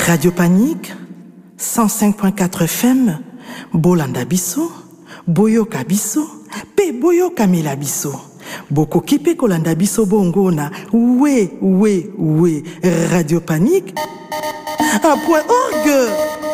Radio Panique, 105.4 FM, Bolanda Bisso, Boyoka Bisso, Pe Boyoka Mila Bisso. Boko kipe kolanda biso bongona, ouais, Radio Panique, .org.